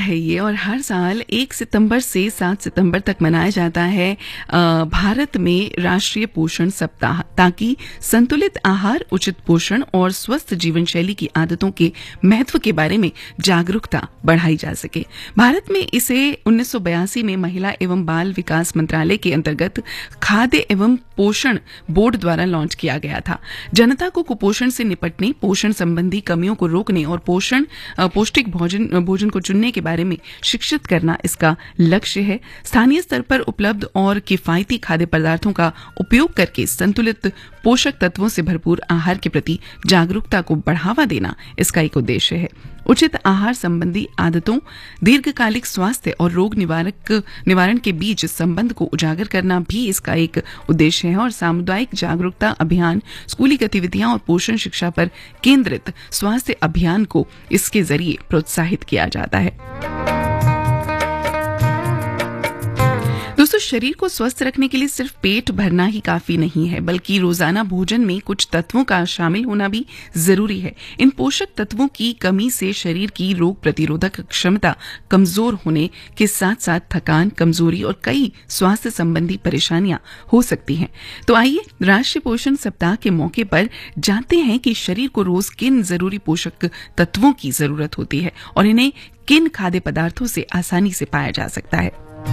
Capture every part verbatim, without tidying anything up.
है ये, और हर साल एक सितंबर से सात सितंबर तक मनाया जाता है भारत में राष्ट्रीय पोषण सप्ताह, ताकि संतुलित आहार, उचित पोषण और स्वस्थ जीवन शैली की आदतों के महत्व के बारे में जागरूकता बढ़ाई जा सके। भारत में इसे उन्नीस सौ बयासी में महिला एवं बाल विकास मंत्रालय के अंतर्गत खाद्य एवं पोषण बोर्ड द्वारा लॉन्च किया गया था। जनता को कुपोषण से निपटने, पोषण संबंधी कमियों को रोकने और पोषण पौष्टिक भोजन भोजन को चुनने के बारे में शिक्षित करना इसका लक्ष्य है। स्थानीय स्तर पर उपलब्ध और किफायती खाद्य पदार्थों का उपयोग करके संतुलित पोषक तत्वों से भरपूर आहार के प्रति जागरूकता को बढ़ावा देना इसका एक उद्देश्य है। उचित आहार संबंधी आदतों, दीर्घकालिक स्वास्थ्य और रोग निवारक निवारण के बीच संबंध को उजागर करना भी इसका एक उद्देश्य है। और सामुदायिक जागरूकता अभियान, स्कूली गतिविधियां और पोषण शिक्षा पर केंद्रित स्वास्थ्य अभियान को इसके जरिए प्रोत्साहित किया जाता है। दोस्तों, शरीर को स्वस्थ रखने के लिए सिर्फ पेट भरना ही काफी नहीं है, बल्कि रोजाना भोजन में कुछ तत्वों का शामिल होना भी जरूरी है। इन पोषक तत्वों की कमी से शरीर की रोग प्रतिरोधक क्षमता कमजोर होने के साथ साथ थकान, कमजोरी और कई स्वास्थ्य संबंधी परेशानियां हो सकती हैं। तो आइए राष्ट्रीय पोषण सप्ताह के मौके पर जानते हैं कि शरीर को रोज किन जरूरी पोषक तत्वों की जरूरत होती है और इन्हें किन खाद्य पदार्थों से आसानी से पाया जा सकता है।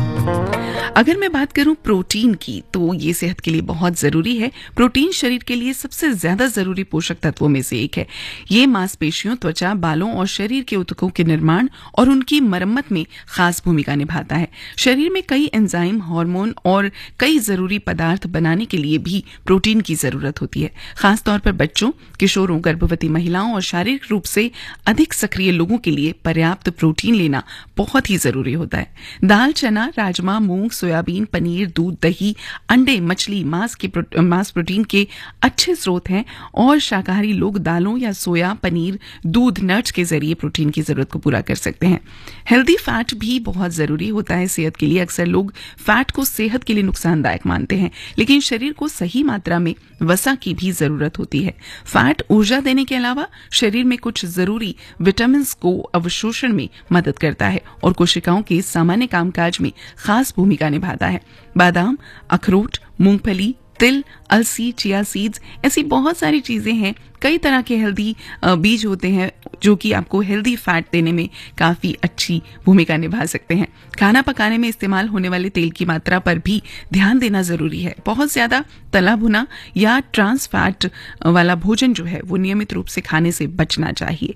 अगर मैं बात करूं प्रोटीन की, तो ये सेहत के लिए बहुत जरूरी है। प्रोटीन शरीर के लिए सबसे ज्यादा जरूरी पोषक तत्वों में से एक है। ये मांसपेशियों, त्वचा, बालों और शरीर के ऊतकों के निर्माण और उनकी मरम्मत में खास भूमिका निभाता है। शरीर में कई एंजाइम, हार्मोन और कई जरूरी पदार्थ बनाने के लिए भी प्रोटीन की जरूरत होती है। खासतौर पर बच्चों, किशोरों, गर्भवती महिलाओं और शारीरिक रूप से अधिक सक्रिय लोगों के लिए पर्याप्त प्रोटीन लेना बहुत ही जरूरी होता है। दाल, चना, राजमा, मूंग, सोयाबीन, पनीर, दूध, दही, अंडे, मछली, मांस के प्रो, मांस प्रोटीन के अच्छे स्रोत हैं और शाकाहारी लोग दालों या सोया, पनीर, दूध, नट्स के जरिए प्रोटीन की जरूरत को पूरा कर सकते हैं। हेल्दी फैट भी बहुत जरूरी होता है सेहत के लिए। अक्सर लोग फैट को सेहत के लिए नुकसानदायक मानते हैं, लेकिन शरीर को सही मात्रा में वसा की भी जरूरत होती है। फैट ऊर्जा देने के अलावा शरीर में कुछ जरूरी विटामिन को अवशोषण में मदद करता है और कोशिकाओं के सामान्य कामकाज में खास भूमिका निभाता है। बादाम, अखरोट, मूंगफली, तिल, अलसी, चिया सीड्स, ऐसी बहुत सारी चीजें हैं। कई तरह के हेल्दी बीज होते हैं जो कि आपको हेल्दी फैट देने में काफी अच्छी भूमिका निभा सकते हैं। खाना पकाने में इस्तेमाल होने वाले तेल की मात्रा पर भी ध्यान देना जरूरी है। बहुत ज्यादा तला भुना या ट्रांस फैट वाला भोजन जो है वो नियमित रूप से खाने से बचना चाहिए।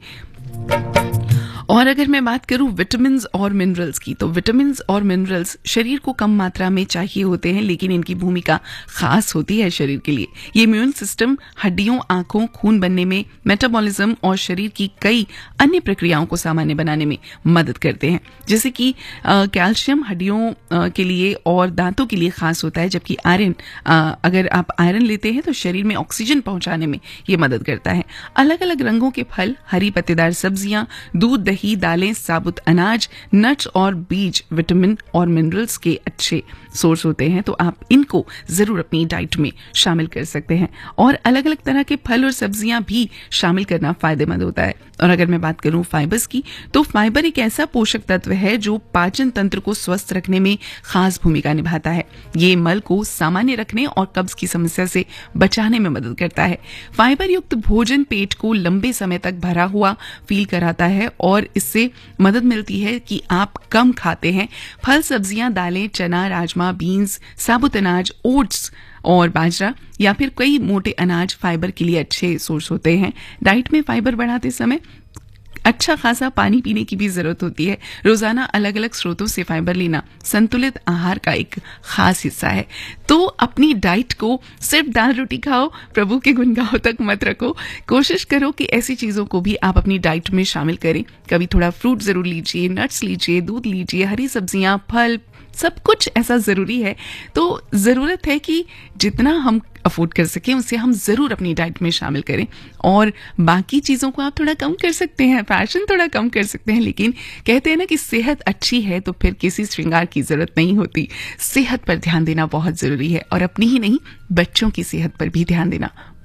और अगर मैं बात करूं विटामिन्स और मिनरल्स की, तो विटामिन्स और मिनरल्स शरीर को कम मात्रा में चाहिए होते हैं, लेकिन इनकी भूमिका खास होती है शरीर के लिए। ये इम्यून सिस्टम, हड्डियों, आंखों, खून बनने में, मेटाबॉलिज्म और शरीर की कई अन्य प्रक्रियाओं को सामान्य बनाने में मदद करते हैं। जैसे कि कैल्शियम हड्डियों आ, के लिए और दांतों के लिए खास होता है, जबकि आयरन, अगर आप आयरन लेते हैं तो शरीर में ऑक्सीजन पहुंचाने में ये मदद करता है। अलग अलग रंगों के फल, हरी पत्तेदार सब्जियां, दूध, दही, दालें, साबुत अनाज, नट्स और बीज विटामिन और मिनरल्स के अच्छे सोर्स होते हैं, तो आप इनको जरूर अपनी डाइट में शामिल कर सकते हैं। और अलग अलग तरह के फल और सब्जियां भी शामिल करना फायदेमंद होता है। और अगर मैं बात करूं फाइबर्स की, तो फाइबर एक ऐसा पोषक तत्व है जो पाचन तंत्र को स्वस्थ रखने में खास भूमिका निभाता है। ये मल को सामान्य रखने और कब्ज की समस्या से बचाने में मदद करता है। फाइबर युक्त भोजन पेट को लंबे समय तक भरा हुआ फील कराता है और इससे मदद मिलती है कि आप कम खाते हैं। फल, सब्जियां, दालें, चना, राजमा, बीन्स, साबुत अनाज, ओट्स और बाजरा या फिर कई मोटे अनाज फाइबर के लिए अच्छे सोर्स होते हैं। डाइट में फाइबर बढ़ाते समय अच्छा खासा पानी पीने की भी जरूरत होती है। रोजाना अलग अलग स्रोतों से फाइबर लेना संतुलित आहार का एक खास हिस्सा है। तो अपनी डाइट को सिर्फ दाल रोटी खाओ, प्रभु के गुण गाओ तक मत रखो। कोशिश करो कि ऐसी चीजों को भी आप अपनी डाइट में शामिल करें। कभी थोड़ा फ्रूट जरूर लीजिए, नट्स लीजिए, दूध लीजिए, हरी सब्जियां, फल, सब कुछ ऐसा जरूरी है। तो जरूरत है कि जितना हम अफोर्ड कर सकें उसे हम जरूर अपनी डाइट में शामिल करें। और बाकी चीजों को आप थोड़ा कम कर सकते हैं, फैशन थोड़ा कम कर सकते हैं, लेकिन कहते हैं ना कि सेहत अच्छी है तो फिर किसी श्रृंगार की जरूरत नहीं होती। सेहत पर ध्यान देना बहुत जरूरी है और अपनी ही नहीं बच्चों की सेहत पर भी ध्यान देना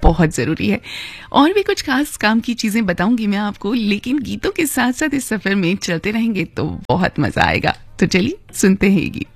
बहुत ज़रूरी है। और भी कुछ खास काम की चीज़ें बताऊंगी मैं आपको, लेकिन गीतों के साथ साथ इस सफ़र में चलते रहेंगे तो बहुत मज़ा आएगा। तो चलिए सुनते हैं ये गीत।